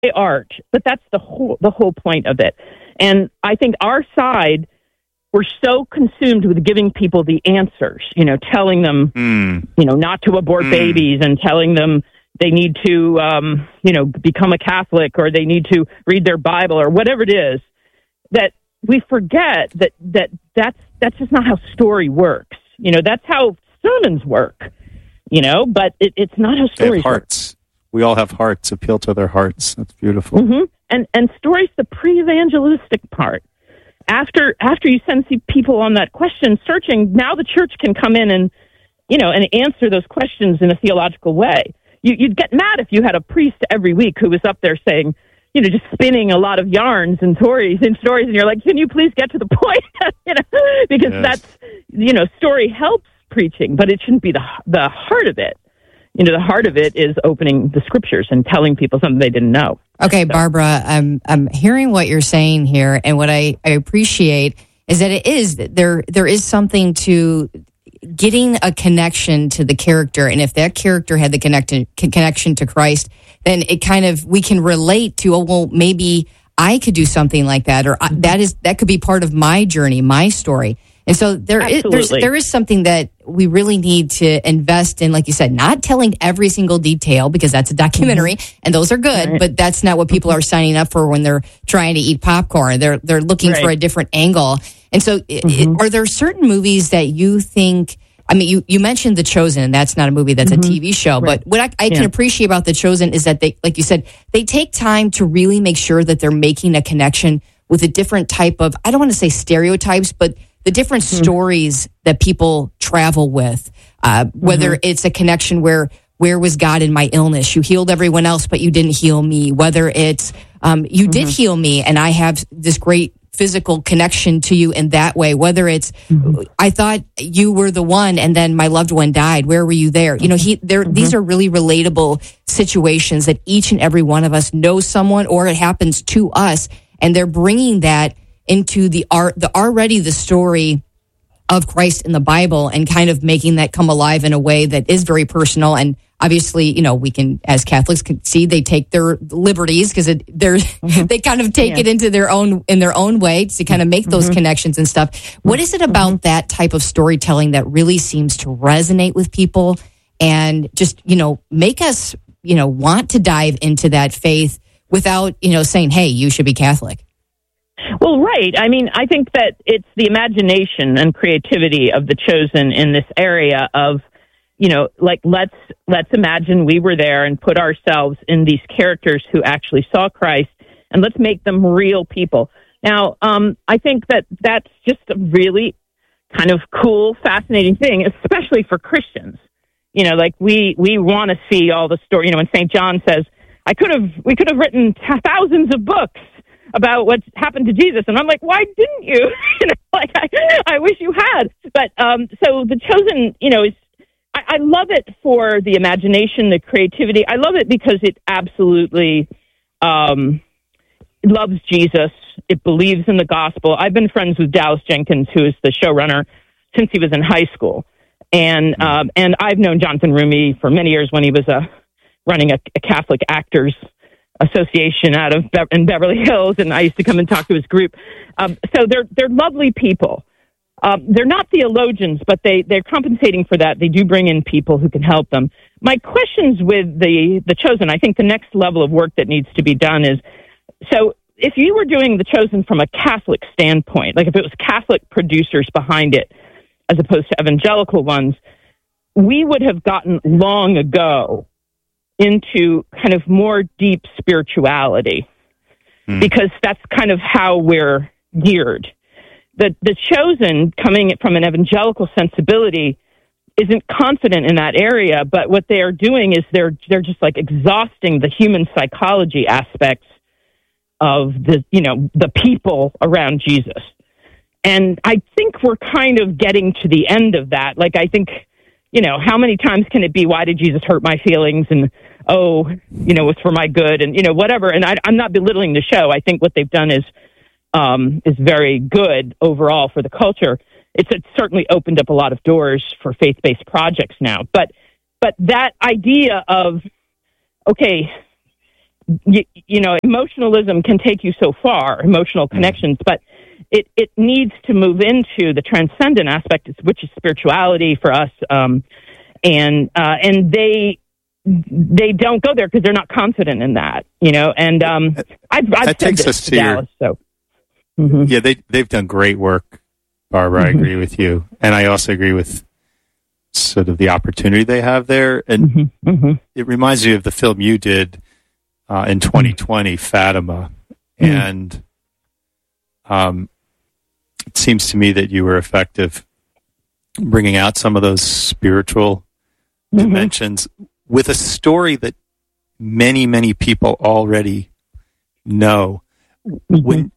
art, but that's the whole point of it. And I think our side, we're so consumed with giving people the answers, telling them, not to abort babies and telling them they need to, become a Catholic or they need to read their Bible or whatever it is, that we forget that's just not how story works. That's how sermons work, but it's not how stories work. We all have hearts. Appeal to their hearts. That's beautiful. Mm-hmm. And story's the pre-evangelistic part. After you send people on that question searching, now the church can come in and answer those questions in a theological way. You'd get mad if you had a priest every week who was up there saying, just spinning a lot of yarns and stories, and you're like, can you please get to the point? Because that's, story helps preaching, but it shouldn't be the heart of it. The heart of it is opening the scriptures and telling people something they didn't know. Okay, Barbara, I'm hearing what you're saying here, and what I appreciate is that there is something to getting a connection to the character, and if that character had the connection to Christ, then we can relate to, maybe I could do something like that, or that could be part of my journey, my story. And so there is something that we really need to invest in, like you said, not telling every single detail, because that's a documentary, and those are good, right, but that's not what people are signing up for when they're trying to eat popcorn. They're looking for a different angle. And so are there certain movies that you think, you mentioned The Chosen, and that's not a movie, that's a TV show, but what I can appreciate about The Chosen is that they, like you said, they take time to really make sure that they're making a connection with a different type of, I don't want to say stereotypes, but the different stories that people travel with, whether it's a connection where was God in my illness? You healed everyone else, but you didn't heal me. Whether it's you did heal me, and I have this great physical connection to you in that way. Whether it's I thought you were the one, and then my loved one died. Where were you there? These are really relatable situations that each and every one of us knows someone, or it happens to us, and they're bringing that into the story of Christ in the Bible, and kind of making that come alive in a way that is very personal. And obviously, we can, as Catholics, can see they take their liberties, because they kind of take it into their own way to kind of make those connections and stuff. What is it about that type of storytelling that really seems to resonate with people, and just make us want to dive into that faith without saying, hey, you should be Catholic? Well, right. I think that it's the imagination and creativity of The Chosen in this area of, let's imagine we were there and put ourselves in these characters who actually saw Christ, and let's make them real people. Now, I think that that's just a really kind of cool, fascinating thing, especially for Christians. We want to see all the story. When St. John says, we could have written thousands of books about what happened to Jesus. And I'm like, why didn't you? I wish you had. But so The Chosen, I love it for the imagination, the creativity. I love it because it absolutely loves Jesus. It believes in the gospel. I've been friends with Dallas Jenkins, who is the showrunner, since he was in high school. And I've known Jonathan Rumi for many years when he was running a Catholic actors association out of in Beverly Hills, and I used to come and talk to his group. So they're lovely people. They're not theologians, but they're compensating for that. They do bring in people who can help them. My questions with the Chosen, I think the next level of work that needs to be done is, so if you were doing The Chosen from a Catholic standpoint, like if it was Catholic producers behind it, as opposed to evangelical ones, we would have gotten long ago into kind of more deep spirituality, because that's kind of how we're geared. The Chosen, coming from an evangelical sensibility, isn't confident in that area, but what they are doing is they're just like exhausting the human psychology aspects of the people around Jesus. And I think we're kind of getting to the end of that. Like, I think, how many times can it be, why did Jesus hurt my feelings? And, it's for my good, and, whatever. And I'm not belittling the show. I think what they've done is very good overall for the culture. It's certainly opened up a lot of doors for faith-based projects now. But that idea of, okay, emotionalism can take you so far, emotional connections, but it needs to move into the transcendent aspect, which is spirituality for us. And they don't go there because they're not confident in that, and I've said this to Dallas, so. Mm-hmm. Yeah, they've done great work, Barbara. Mm-hmm. I agree with you. And I also agree with sort of the opportunity they have there. And it reminds me of the film you did in 2020, Fatima. And it seems to me that you were effective bringing out some of those spiritual dimensions with a story that many, many people already know. When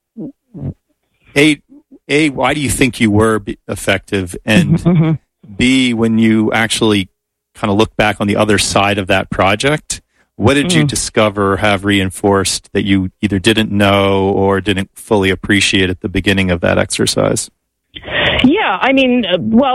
A, why do you think you were effective? And B, when you actually kind of look back on the other side of that project, what did you discover or have reinforced that you either didn't know or didn't fully appreciate at the beginning of that exercise? Yeah, I mean,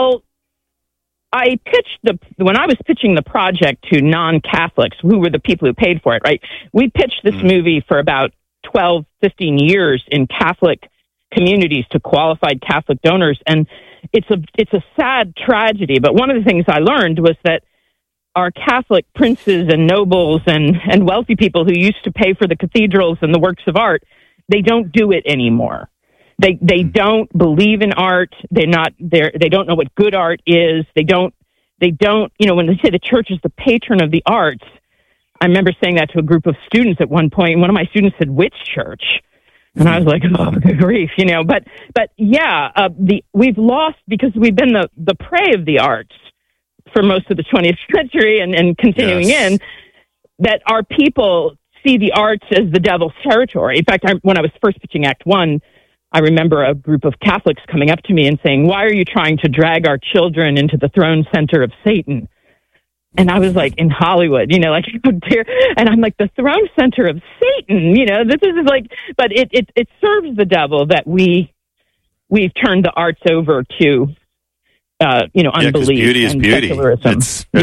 I pitched when I was pitching the project to non-Catholics, who were the people who paid for it, right? We pitched this movie for about 12, 15 years in Catholic communities to qualified Catholic donors. And it's a sad tragedy. But one of the things I learned was that our Catholic princes and nobles and wealthy people who used to pay for the cathedrals and the works of art, they don't do it anymore. They don't believe in art. They don't know what good art is. They don't, when they say the church is the patron of the arts, I remember saying that to a group of students at one point. One of my students said, "Which church?" And I was like, "Oh, good grief," But yeah, we've lost because we've been the prey of the arts for most of the 20th century and continuing in. That our people see the arts as the devil's territory. In fact, when I was first pitching Act One, I remember a group of Catholics coming up to me and saying, "Why are you trying to drag our children into the throne center of Satan?" And I was like, in Hollywood, and I'm like, the throne center of Satan, this is like, but it serves the devil that we've turned the arts over to, unbelief. Beauty is beauty. Secularism.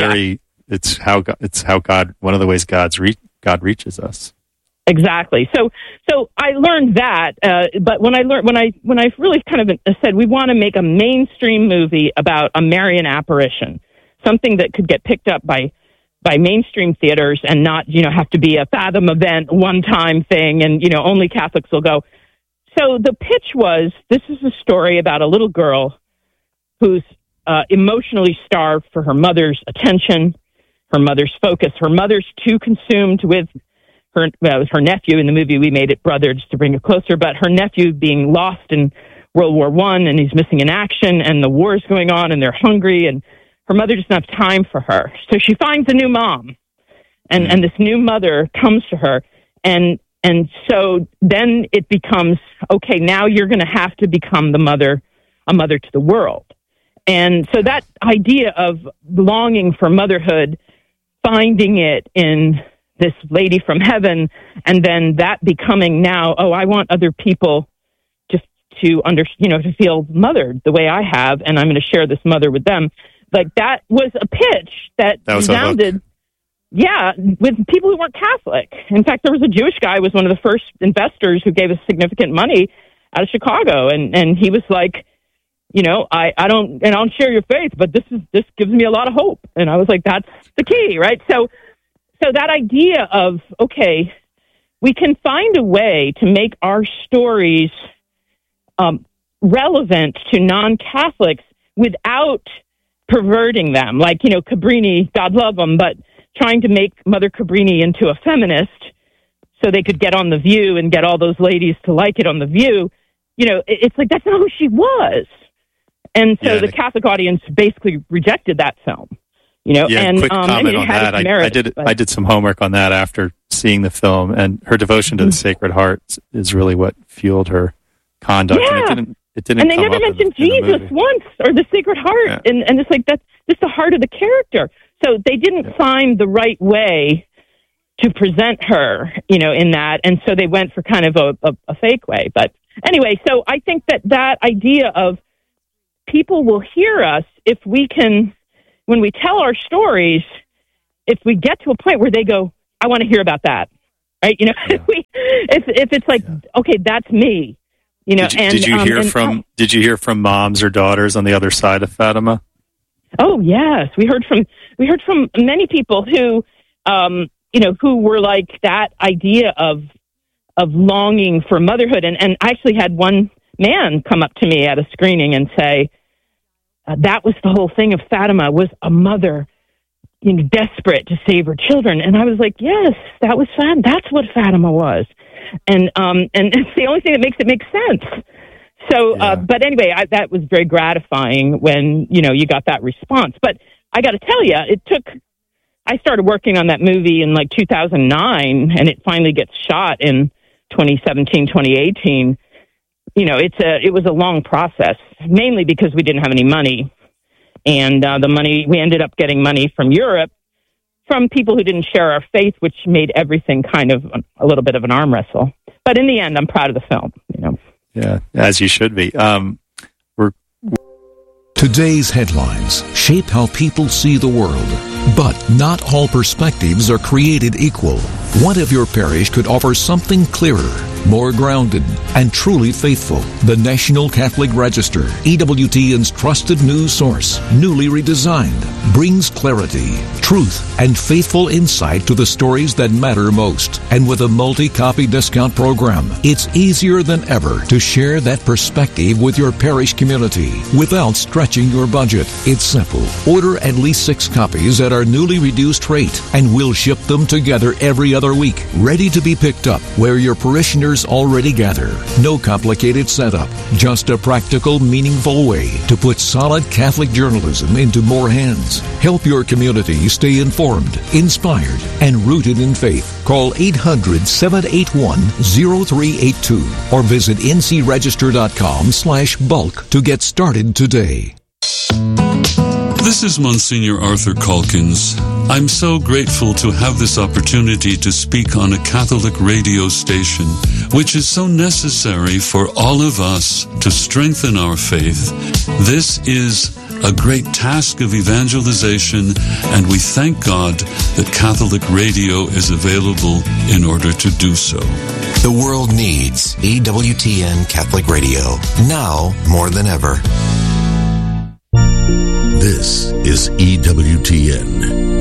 It's how God, one of the ways God reaches us. Exactly. So I learned that, but when I really kind of said, we want to make a mainstream movie about a Marian apparition, something that could get picked up by mainstream theaters and not, have to be a Fathom event, one-time thing, and, only Catholics will go. So the pitch was, this is a story about a little girl who's emotionally starved for her mother's attention, her mother's focus. Her mother's too consumed with her nephew. In the movie, we made it brothers to bring it closer, but her nephew being lost in World War I, and he's missing in action, and the war's going on, and they're hungry, and her mother doesn't have time for her. So she finds a new mom, and this new mother comes to her. And so then it becomes, okay, now you're going to have to become a mother to the world. And so that idea of longing for motherhood, finding it in this lady from heaven, and then that becoming now, I want other people to feel mothered the way I have, and I'm going to share this mother with them. Like, that was a pitch that resounded, with people who weren't Catholic. In fact, there was a Jewish guy who was one of the first investors who gave us significant money out of Chicago, and he was like, I don't share your faith, but this gives me a lot of hope. And I was like, that's the key, right? So that idea of, okay, we can find a way to make our stories relevant to non-Catholics without perverting them. Like, Cabrini, God love him, but trying to make Mother Cabrini into a feminist so they could get on The View and get all those ladies to like it on The View. It's like, that's not who she was. And so the Catholic audience basically rejected that film. And quick comment on that. I did some homework on that after seeing the film, and her devotion to the Sacred Heart is really what fueled her conduct. Yeah. And it didn't and they never mentioned Jesus once, or the Sacred Heart. Yeah. And it's like, that's the heart of the character. So they didn't find the right way to present her, in that. And so they went for kind of a fake way. But anyway, so I think that idea of people will hear us if we can, when we tell our stories, if we get to a point where they go, I want to hear about that. right? You know, if it's like, okay, that's me. You know, did you hear from moms or daughters on the other side of Fatima? Oh yes, we heard from many people who, you know, who were like that idea of longing for motherhood, and I actually had one man come up to me at a screening and say, that was the whole thing of Fatima, was a mother, you know, desperate to save her children. And I was like, yes, that was Fatima. That's what Fatima was. And it's the only thing that makes it make sense. So, but anyway, that was very gratifying when, you know, you got that response. But I got to tell you, I started working on that movie in like 2009, and it finally gets shot in 2017, 2018. You know, it was a long process, mainly because we didn't have any money. And we ended up getting money from Europe, from people who didn't share our faith, which made everything kind of a little bit of an arm wrestle. But in the end, I'm proud of the film, you know. Yeah, as you should be. Today's headlines shape how people see the world, but not all perspectives are created equal. What if your parish could offer something clearer, more grounded, and truly faithful? The National Catholic Register, EWTN's trusted news source, newly redesigned, brings clarity, truth, and faithful insight to the stories that matter most. And with a multi-copy discount program, it's easier than ever to share that perspective with your parish community without stretching your budget. It's simple. Order at least 6 copies at our newly reduced rate, and we'll ship them together every other week, ready to be picked up where your parishioners already gather. No complicated setup, just a practical, meaningful way to put solid Catholic journalism into more hands. Help your community stay informed, inspired, and rooted in faith. Call 800-781-0382 or visit ncregister.com/bulk to get started today. This is Monsignor Arthur Calkins. I'm so grateful to have this opportunity to speak on a Catholic radio station, which is so necessary for all of us to strengthen our faith. This is a great task of evangelization, and we thank God that Catholic radio is available in order to do so. The world needs EWTN Catholic Radio, now more than ever. This is EWTN.